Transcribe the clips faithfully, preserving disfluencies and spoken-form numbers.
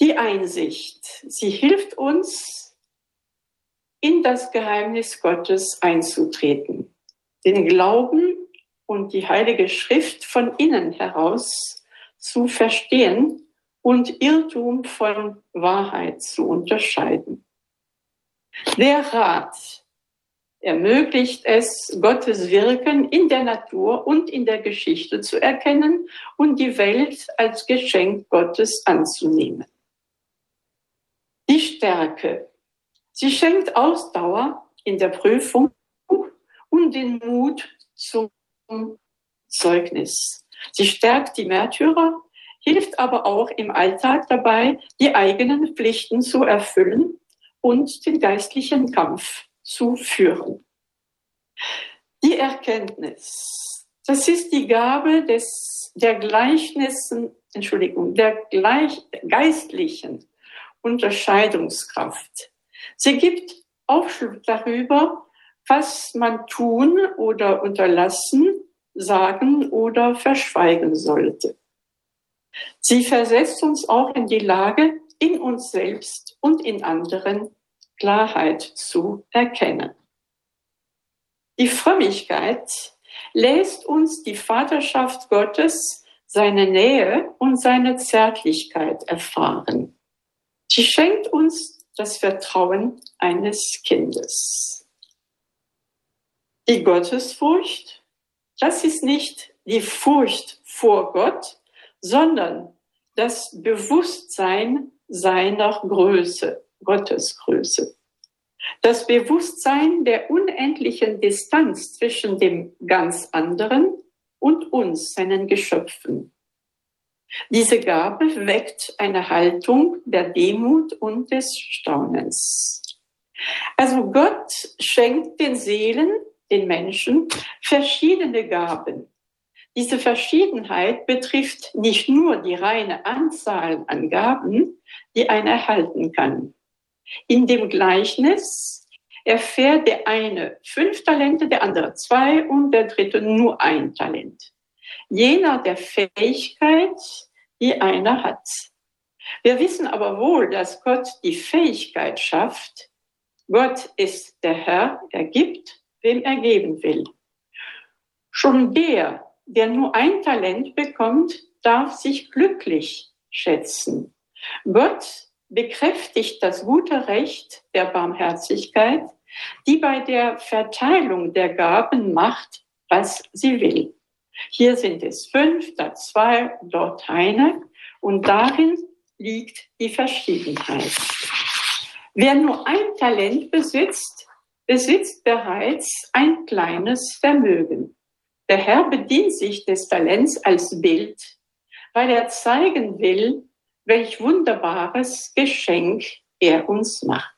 Die Einsicht, sie hilft uns, in das Geheimnis Gottes einzutreten, den Glauben und die Heilige Schrift von innen heraus zu verstehen und Irrtum von Wahrheit zu unterscheiden. Der Rat ermöglicht es, Gottes Wirken in der Natur und in der Geschichte zu erkennen und die Welt als Geschenk Gottes anzunehmen. Die Stärke. Sie schenkt Ausdauer in der Prüfung und den Mut zum Zeugnis. Sie stärkt die Märtyrer, hilft aber auch im Alltag dabei, die eigenen Pflichten zu erfüllen und den geistlichen Kampf zu führen. Die Erkenntnis. Das ist die Gabe des, der Gleichnissen, Entschuldigung, der gleich, geistlichen Unterscheidungskraft. Sie gibt Aufschluss darüber, was man tun oder unterlassen, sagen oder verschweigen sollte. Sie versetzt uns auch in die Lage, in uns selbst und in anderen Klarheit zu erkennen. Die Frömmigkeit lässt uns die Vaterschaft Gottes, seine Nähe und seine Zärtlichkeit erfahren. Sie schenkt uns das Vertrauen eines Kindes. Die Gottesfurcht, das ist nicht die Furcht vor Gott, sondern das Bewusstsein seiner Größe, Gottes Größe. Das Bewusstsein der unendlichen Distanz zwischen dem ganz anderen und uns, seinen Geschöpfen. Diese Gabe weckt eine Haltung der Demut und des Staunens. Also Gott schenkt den Seelen, den Menschen, verschiedene Gaben. Diese Verschiedenheit betrifft nicht nur die reine Anzahl an Gaben, die einer erhalten kann. In dem Gleichnis erfährt der eine fünf Talente, der andere zwei und der dritte nur ein Talent. Je nach der Fähigkeit, die einer hat. Wir wissen aber wohl, dass Gott die Fähigkeit schafft. Gott ist der Herr, er gibt, wem er geben will. Schon der, der nur ein Talent bekommt, darf sich glücklich schätzen. Gott bekräftigt das gute Recht der Barmherzigkeit, die bei der Verteilung der Gaben macht, was sie will. Hier sind es fünf, da zwei, dort eine, und darin liegt die Verschiedenheit. Wer nur ein Talent besitzt, besitzt bereits ein kleines Vermögen. Der Herr bedient sich des Talents als Bild, weil er zeigen will, welch wunderbares Geschenk er uns macht.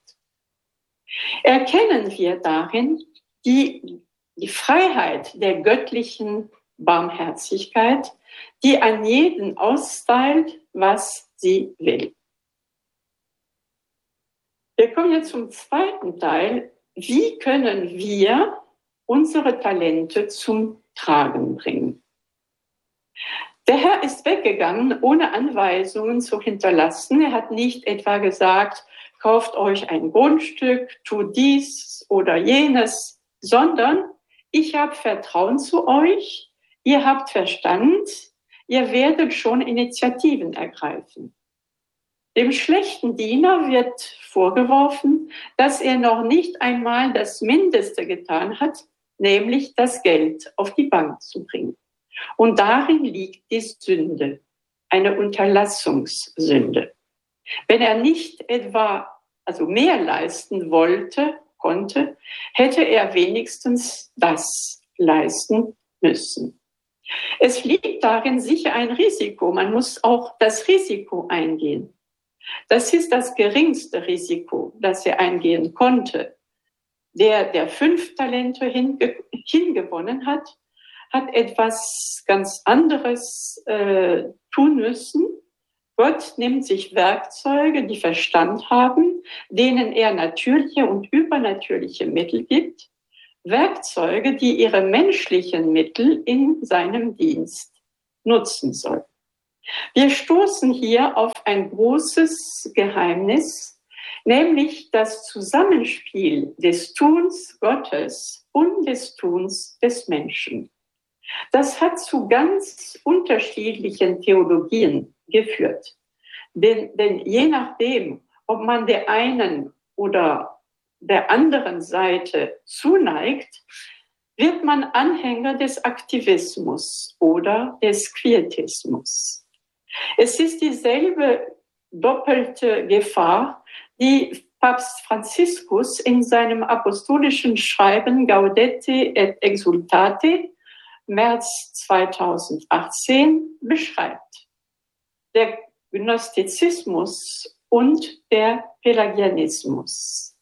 Erkennen wir darin die, die Freiheit der göttlichen Barmherzigkeit, die an jeden austeilt, was sie will. Wir kommen jetzt zum zweiten Teil. Wie können wir unsere Talente zum Tragen bringen? Der Herr ist weggegangen, ohne Anweisungen zu hinterlassen. Er hat nicht etwa gesagt, kauft euch ein Grundstück, tut dies oder jenes, sondern ich habe Vertrauen zu euch, ihr habt Verstand, ihr werdet schon Initiativen ergreifen. Dem schlechten Diener wird vorgeworfen, dass er noch nicht einmal das Mindeste getan hat, nämlich das Geld auf die Bank zu bringen. Und darin liegt die Sünde, eine Unterlassungssünde. Wenn er nicht etwa, also mehr leisten wollte, konnte, hätte er wenigstens das leisten müssen. Es liegt darin sicher ein Risiko. Man muss auch das Risiko eingehen. Das ist das geringste Risiko, das er eingehen konnte. Der, der fünf Talente hinge, hingewonnen hat, hat etwas ganz anderes äh, tun müssen. Gott nimmt sich Werkzeuge, die Verstand haben, denen er natürliche und übernatürliche Mittel gibt. Werkzeuge, die ihre menschlichen Mittel in seinem Dienst nutzen sollen. Wir stoßen hier auf ein großes Geheimnis, nämlich das Zusammenspiel des Tuns Gottes und des Tuns des Menschen. Das hat zu ganz unterschiedlichen Theologien geführt. Denn, denn je nachdem, ob man der einen oder der anderen Seite zuneigt, wird man Anhänger des Aktivismus oder des Quietismus. Es ist dieselbe doppelte Gefahr, die Papst Franziskus in seinem apostolischen Schreiben Gaudete et Exsultate März zweitausendachtzehn beschreibt. Der Gnostizismus und der Pelagianismus.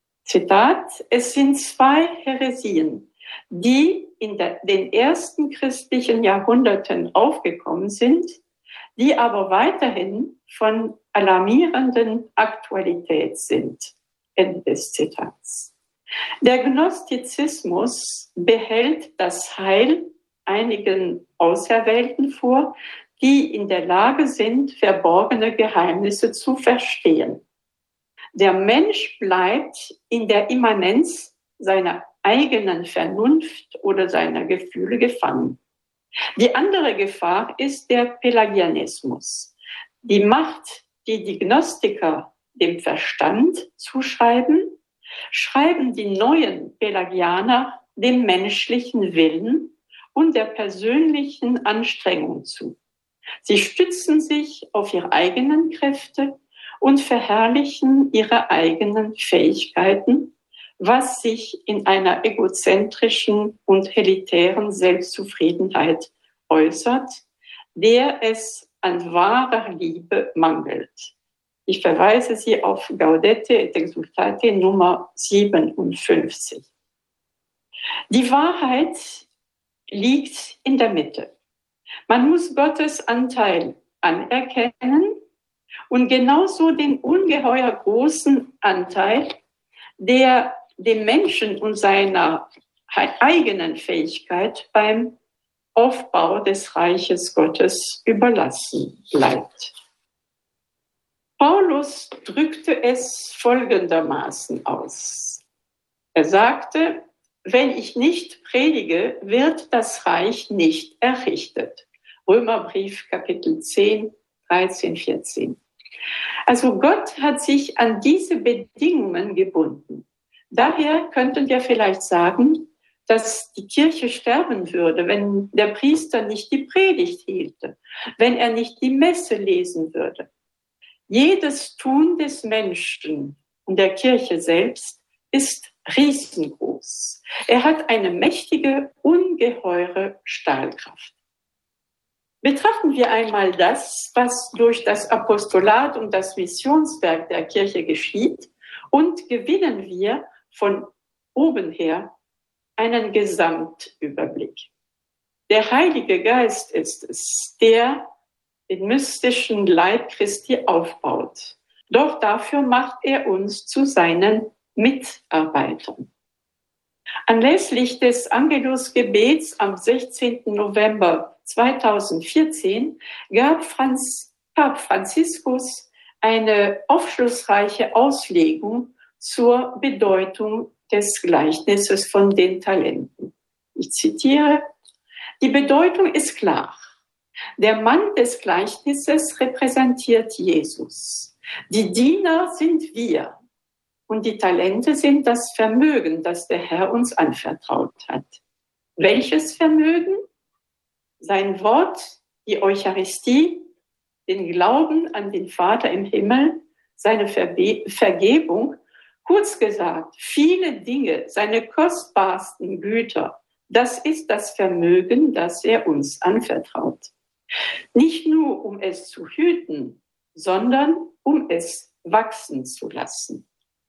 Zitat: Es sind zwei Häresien, die in der, den ersten christlichen Jahrhunderten aufgekommen sind, die aber weiterhin von alarmierenden Aktualität sind. Ende des Zitats. Der Gnostizismus behält das Heil einigen Auserwählten vor, die in der Lage sind, verborgene Geheimnisse zu verstehen. Der Mensch bleibt in der Immanenz seiner eigenen Vernunft oder seiner Gefühle gefangen. Die andere Gefahr ist der Pelagianismus. Die Macht, die die Gnostiker dem Verstand zuschreiben, schreiben die neuen Pelagianer dem menschlichen Willen und der persönlichen Anstrengung zu. Sie stützen sich auf ihre eigenen Kräfte und verherrlichen ihre eigenen Fähigkeiten, was sich in einer egozentrischen und elitären Selbstzufriedenheit äußert, der es an wahrer Liebe mangelt. Ich verweise Sie auf Gaudete et Exsultate Nummer siebenundfünfzig. Die Wahrheit liegt in der Mitte. Man muss Gottes Anteil anerkennen und genauso den ungeheuer großen Anteil, der dem Menschen und seiner eigenen Fähigkeit beim Aufbau des Reiches Gottes überlassen bleibt. Paulus drückte es folgendermaßen aus. Er sagte: Wenn ich nicht predige, wird das Reich nicht errichtet. Römerbrief, Kapitel zehn, dreizehn, vierzehn. Also Gott hat sich an diese Bedingungen gebunden. Daher könnten wir vielleicht sagen, dass die Kirche sterben würde, wenn der Priester nicht die Predigt hielte, wenn er nicht die Messe lesen würde. Jedes Tun des Menschen und der Kirche selbst ist riesengroß. Er hat eine mächtige, ungeheure Stahlkraft. Betrachten wir einmal das, was durch das Apostolat und das Missionswerk der Kirche geschieht, und gewinnen wir von oben her einen Gesamtüberblick. Der Heilige Geist ist es, der den mystischen Leib Christi aufbaut. Doch dafür macht er uns zu seinen Mitarbeitern. Anlässlich des Angelusgebets am sechzehnten November zweitausendvierzehn gab Franz, Papst Franziskus eine aufschlussreiche Auslegung zur Bedeutung des Gleichnisses von den Talenten. Ich zitiere: Die Bedeutung ist klar. Der Mann des Gleichnisses repräsentiert Jesus. Die Diener sind wir. Und die Talente sind das Vermögen, das der Herr uns anvertraut hat. Welches Vermögen? Sein Wort, die Eucharistie, den Glauben an den Vater im Himmel, seine Verbe- Vergebung, kurz gesagt, viele Dinge, seine kostbarsten Güter, das ist das Vermögen, das er uns anvertraut. Nicht nur, um es zu hüten, sondern um es wachsen zu lassen.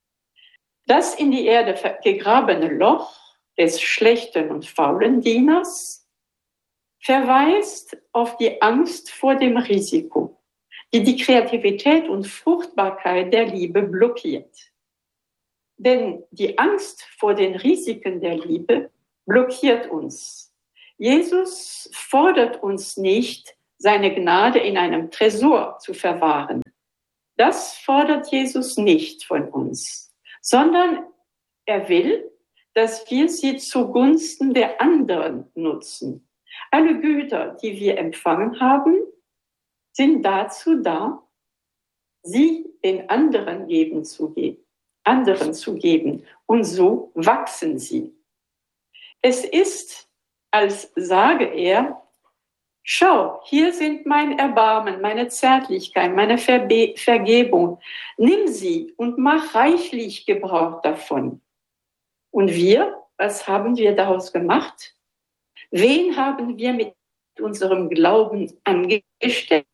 Das in die Erde gegrabene Loch des schlechten und faulen Dieners verweist auf die Angst vor dem Risiko, die die Kreativität und Fruchtbarkeit der Liebe blockiert. Denn die Angst vor den Risiken der Liebe blockiert uns. Jesus fordert uns nicht, seine Gnade in einem Tresor zu verwahren. Das fordert Jesus nicht von uns, sondern er will, dass wir sie zugunsten der anderen nutzen. Alle Güter, die wir empfangen haben, sind dazu da, sie den anderen geben zu geben, anderen zu geben. Und so wachsen sie. Es ist, als sage er, schau, hier sind mein Erbarmen, meine Zärtlichkeit, meine Verbe- Vergebung. Nimm sie und mach reichlich Gebrauch davon. Und wir, was haben wir daraus gemacht? Wen haben wir mit unserem Glauben angesteckt?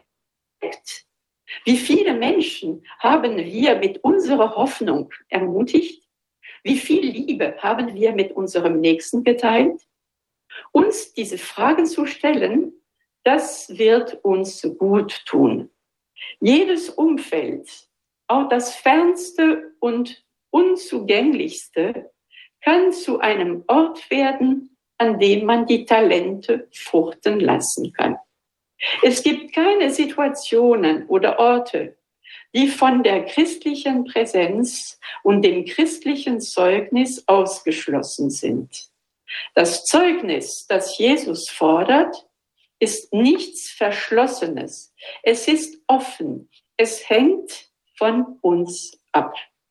Wie viele Menschen haben wir mit unserer Hoffnung ermutigt? Wie viel Liebe haben wir mit unserem Nächsten geteilt? Uns diese Fragen zu stellen, das wird uns gut tun. Jedes Umfeld, auch das fernste und unzugänglichste, kann zu einem Ort werden, an dem man die Talente fruchten lassen kann. Es gibt keine Situationen oder Orte, die von der christlichen Präsenz und dem christlichen Zeugnis ausgeschlossen sind. Das Zeugnis, das Jesus fordert, ist nichts Verschlossenes. Es ist offen. Es hängt von uns ab.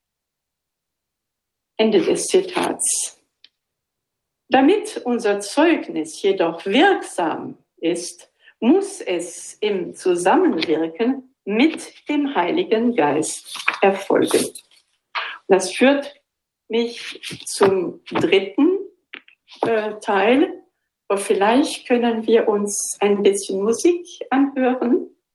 Ende des Zitats. Damit unser Zeugnis jedoch wirksam ist, muss es im Zusammenwirken mit dem Heiligen Geist erfolgen. Das führt mich zum dritten äh, Teil. Aber vielleicht können wir uns ein bisschen Musik anhören.